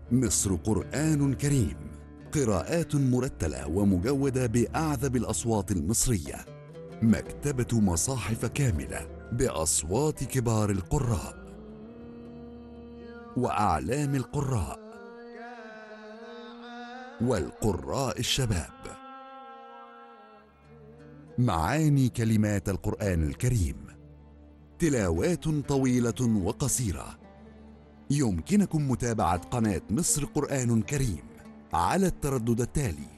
مصر قرآن كريم، قراءات مرتلة ومجودة بأعذب الأصوات المصرية. مكتبة مصاحف كاملة بأصوات كبار القراء وأعلام القراء والقراء الشباب. معاني كلمات القرآن الكريم، تلاوات طويلة وقصيرة. يمكنكم متابعة قناة مصر قرآن كريم على التردد التالي: